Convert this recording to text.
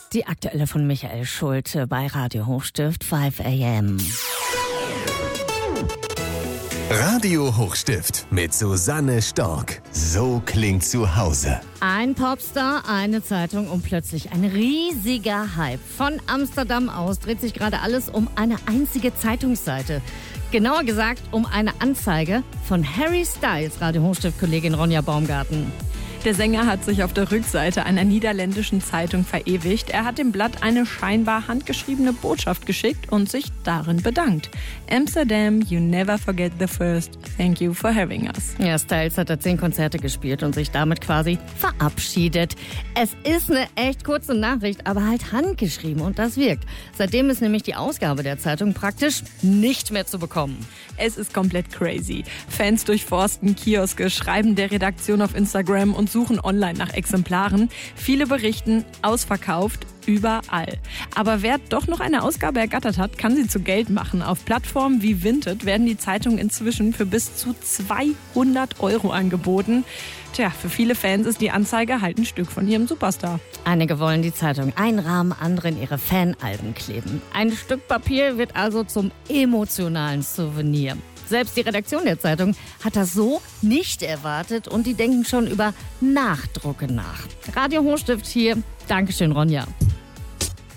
Die aktuelle von Michael Schulte bei Radio Hochstift 5 AM. Radio Hochstift mit Susanne Stork. So klingt zu Hause. Ein Popstar, eine Zeitung und plötzlich ein riesiger Hype. Von Amsterdam aus dreht sich gerade alles um eine einzige Zeitungsseite. Genauer gesagt um eine Anzeige von Harry Styles, Radio Hochstift-Kollegin Ronja Baumgarten. Der Sänger hat sich auf der Rückseite einer niederländischen Zeitung verewigt. Er hat dem Blatt eine scheinbar handgeschriebene Botschaft geschickt und sich darin bedankt. Amsterdam, you never forget the first. Thank you for having us. Ja, Styles hat da 10 Konzerte gespielt und sich damit quasi verabschiedet. Es ist eine echt kurze Nachricht, aber halt handgeschrieben und das wirkt. Seitdem ist nämlich die Ausgabe der Zeitung praktisch nicht mehr zu bekommen. Es ist komplett crazy. Fans durchforsten Kioske, schreiben der Redaktion auf Instagram und suchen online nach Exemplaren. Viele berichten, ausverkauft, überall. Aber wer doch noch eine Ausgabe ergattert hat, kann sie zu Geld machen. Auf Plattformen wie Vinted werden die Zeitungen inzwischen für bis zu 200 € angeboten. Tja, für viele Fans ist die Anzeige halt ein Stück von ihrem Superstar. Einige wollen die Zeitung einrahmen, andere in ihre Fanalben kleben. Ein Stück Papier wird also zum emotionalen Souvenir. Selbst die Redaktion der Zeitung hat das so nicht erwartet und die denken schon über Nachdrucke nach. Radio Hochstift hier. Dankeschön, Ronja.